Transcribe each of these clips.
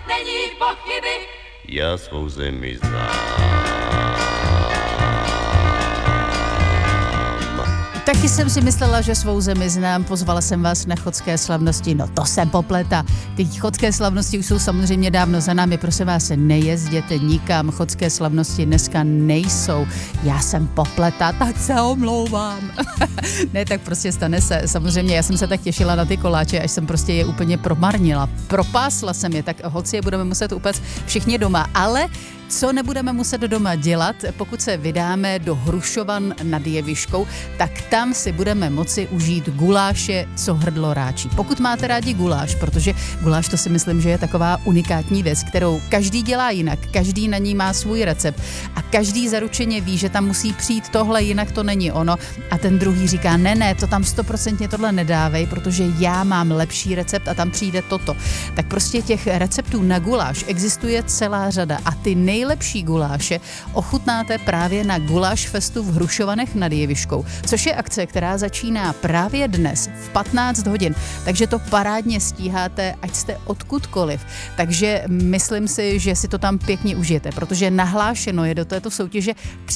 není pochyby. Já svou zemi znám. Taky jsem si myslela, že svou zemi znám, pozvala jsem vás na chodské slavnosti, no to jsem popleta. Ty chodské slavnosti už jsou samozřejmě dávno za námi, prosím vás, nejezděte nikam, chodské slavnosti dneska nejsou. Já jsem popleta, tak se omlouvám. Ne, tak prostě stane se, samozřejmě já jsem se tak těšila na ty koláče, až jsem prostě je úplně promarnila. Propásla jsem je, tak hoci je budeme muset upéct všichni doma, ale co nebudeme muset doma dělat, pokud se vydáme do Hrušovan nad Jeviškou, tak tam si budeme moci užít guláše, co hrdlo ráčí. Pokud máte rádi guláš, protože guláš to si myslím, že je taková unikátní věc, kterou každý dělá jinak, každý na ní má svůj recept a každý zaručeně ví, že tam musí přijít tohle, jinak to není ono a ten druhý říká, ne, to tam 100% tohle nedávej, protože já mám lepší recept a tam přijde toto. Tak prostě těch receptů na guláš existuje celá řada a ty nejlepší guláše ochutnáte právě na Guláš festu v Hrušovanech nad Jeviškou, což je akce, která začíná právě dnes v 15 hodin, takže to parádně stíháte, ať jste odkudkoliv. Takže myslím si, že si to tam pěkně užijete, protože nahlášeno je do této soutěže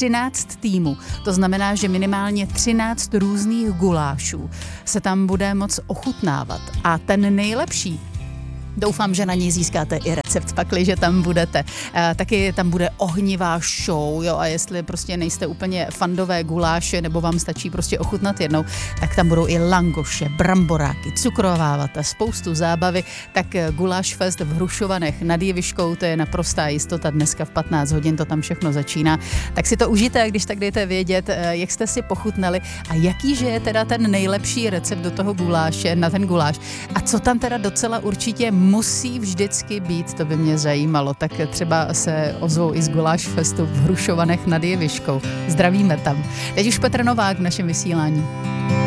13 týmů. To znamená, že minimálně 13 různých gulášů se tam bude moc ochutnávat. A ten nejlepší, doufám, že na něj získáte i recept, pakliže tam budete. Taky tam bude ohnivá show, jo, a jestli prostě nejste úplně fandové guláše, nebo vám stačí prostě ochutnat jednou, tak tam budou i langoše, bramboráky, cukrová vata, spoustu zábavy, tak Guláš fest v Hrušovanech nad Jeviškou, to je naprostá jistota, dneska v 15 hodin to tam všechno začíná. Tak si to užijte, když tak dejte vědět, jak jste si pochutnali a jaký že je teda ten nejlepší recept do toho guláše, na ten guláš. A co tam teda docela určitě musí vždycky být, to by mě zajímalo, tak třeba se ozvou i z Guláš festu v Hrušovanech nad Jeviškou. Zdravíme tam. Teď už Petr Novák v našem vysílání.